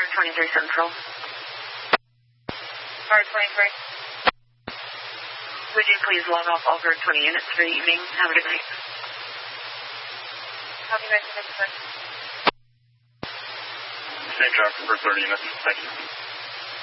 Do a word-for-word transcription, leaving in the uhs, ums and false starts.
twenty-three Central. Guard twenty-three. Would you please log off all Guard twenty units for the evening? Have a good night. Copy, nineteen fifty-six. Same traffic for thirty units. Thank you.